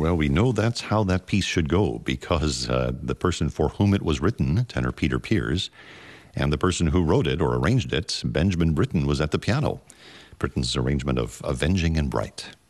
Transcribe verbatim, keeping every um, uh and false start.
Well, we know that's how that piece should go because uh, the person for whom it was written, tenor Peter Pears, and the person who wrote it or arranged it, Benjamin Britten, was at the piano. Britten's arrangement of Avenging and Bright.